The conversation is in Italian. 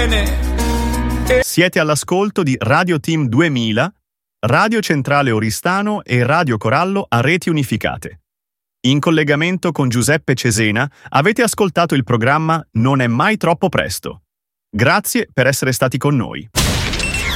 bene. Siete all'ascolto di Radio Team 2000, Radio Centrale Oristano e Radio Corallo a reti unificate. In collegamento con Giuseppe Cesena avete ascoltato il programma Non è mai troppo presto. Grazie per essere stati con noi.